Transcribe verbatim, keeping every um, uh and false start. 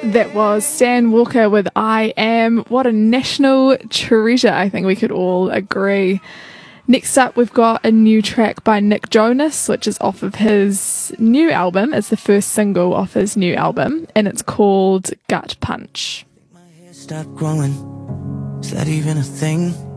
That was Stan Walker with I Am. What a national treasure, I think we could all agree. Next up, we've got a new track by Nick Jonas, which is off of his new album. It's the first single off his new album, and it's called Gut Punch. My hair stopped growing. Is that even a thing?